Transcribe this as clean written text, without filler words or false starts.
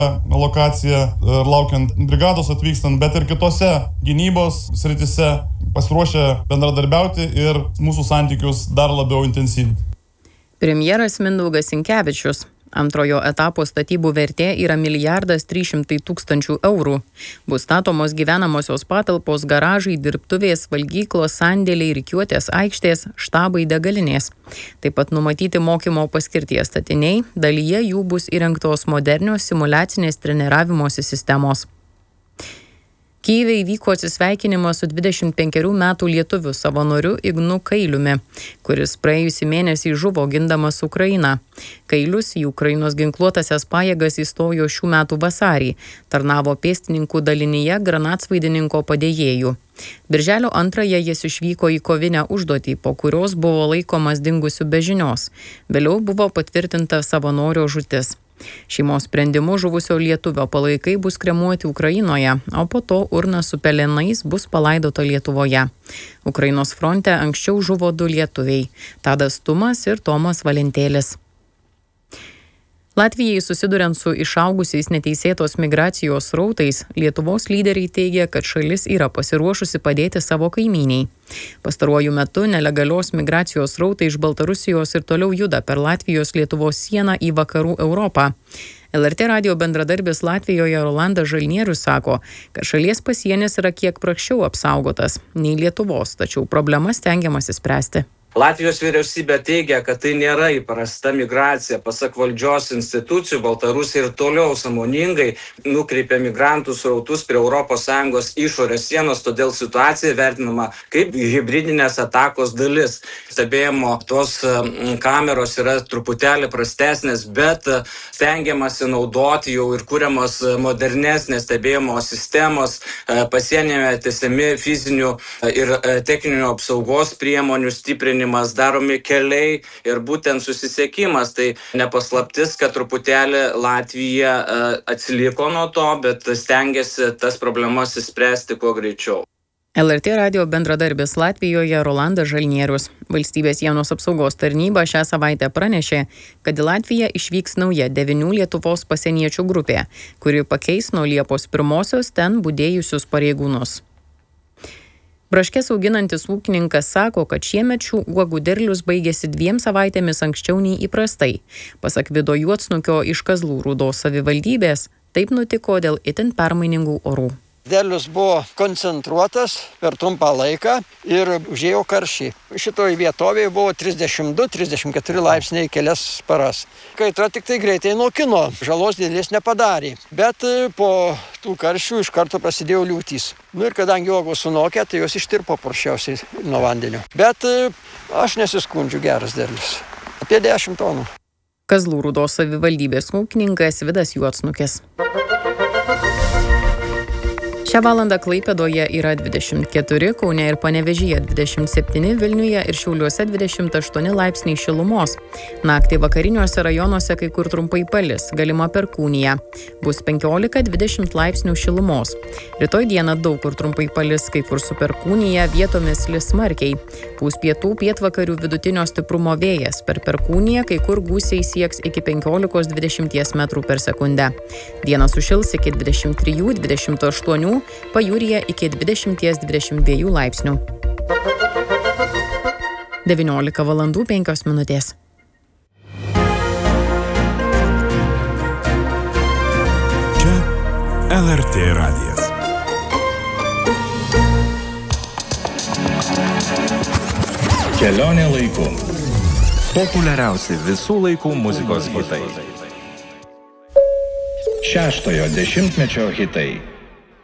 lokacija ir laukiant brigados atvykstant, bet ir kitose gynybos sritise pasiruošę bendradarbiauti ir mūsų santykius dar labiau intensyvinti. Premjeras Mindaugas Sinkevičius. Antrojo etapo statybų vertė yra 1,3 mln. eurų. Bus statomos gyvenamosios patalpos, garažai, dirbtuvės, valgyklos, sandėliai, rikiuotės aikštės, štabai, degalinės. Taip pat numatyti mokymo paskirties statiniai, dalyje jų bus įrengtos modernios simuliacinės treniravimosi sistemos. Kyjive įvyko atsisveikinimas su 25 metų lietuviu savanoriu Ignu Kailiumi, kuris praėjusį mėnesį žuvo gindamas Ukrainą. Kailius į Ukrainos ginkluotasias pajėgas įstojo šių metų vasarį, tarnavo pėstininkų dalinyje granatsvaidininko padėjėjų. Birželio 2 jis išvyko į kovinę užduotį, po kurios buvo laikomas dingusiu be žinios. Vėliau buvo patvirtinta savanorio žūtis. Šeimos sprendimu žuvusio lietuvio palaikai bus kremuoti Ukrainoje, o po to urna su pelenais bus palaidota Lietuvoje. Ukrainos fronte anksčiau žuvo 2 lietuviai – Tadas Tumas ir Tomas Valentėlis. Latvijai susiduriant su išaugusiais neteisėtos migracijos srautais, Lietuvos lyderiai teigia, kad šalis yra pasiruošusi padėti savo kaimyniai. Pastaruoju metu nelegalios migracijos srautai iš Baltarusijos ir toliau juda per Latvijos-Lietuvos sieną į vakarų Europą. LRT radijo bendradarbis Latvijoje Rolandas Žalnierius sako, kad šalies pasienis yra kiek prasčiau apsaugotas nei Lietuvos, tačiau problemas stengiamasi spręsti. Latvijos vyriausybė teigia, kad tai nėra įprasta migracija. Pasak valdžios institucijų, Baltarusija ir toliau sąmoningai nukreipia migrantų srautus prie ES išorės sienos, todėl situacija vertinama kaip hibridinės atakos dalis. Stebėjimo tos kameros yra truputėlį prastesnės, bet stengiamasi naudoti jau ir kuriamos modernesnės stebėjimo sistemos, pasienyje tiesiami fizinių ir techninių apsaugos priemonių stiprinimo, daromi keliai ir būtent susisiekimas. Tai nepaslaptis, kad truputėlį Latvija atsiliko nuo to, bet stengiasi tas problemas išspręsti kuo greičiau. LRT radijo bendradarbis Latvijoje Rolandas Žalnierius. Valstybės sienos apsaugos tarnyba šią savaitę pranešė, kad į Latviją išvyks nauja 9 Lietuvos pasieniečių grupė, kuri pakeis nuo Liepos 1 ten budėjusius pareigūnus. Braškes auginantis ūkininkas sako, kad šiemet šių uogų derlius baigėsi 2 savaitėmis anksčiau nei įprastai. Pasak Vido Juodsnukio iš Kazlų Rūdos savivaldybės, taip nutiko dėl itin permainingų orų. Derlius buvo koncentruotas per trumpą laiką ir užėjo karščiai. Šitoje vietovėje buvo 32-34 laipsniai kelias paras. Kaitra tik tai greitai nokino, žalos didelės nepadarė, bet po tų karščių iš karto prasidėjo liūtys. Ir kadangi uogos sunokė, tai jos ištirpo paprasčiausiai nuo vandenio. Bet aš nesiskundžiu, geras derlius. Apie 10 tonų. Kazlų Rūdos savivaldybės ūkininkas Vidas Juodsnukis. Šią valandą Klaipėdoje yra 24, Kaune ir Panevėžyje 27, Vilniuje ir Šiauliuose 28 laipsniai šilumos. Naktį vakariniuose rajonuose kai kur trumpai palis, galima perkūnija. Bus 15-20 laipsnių šilumos. Rytoj dieną daug kur trumpai palis, kai kur su perkūnija, vietomis lis smarkiai. Pūs pietų pietvakarių vidutinio stiprumo vėjas. Per perkūniją kai kur gūsiai sieks iki 15-20 metrų per sekundę. Dieną sušils iki 23-28, pajūryje iki 20-22 laipsnių. 19 valandų 5 minutės. Čia LRT radijas. Kelionė laiku. Populiariausi visų laikų muzikos hitai. 6-ojo dešimtmečio hitai.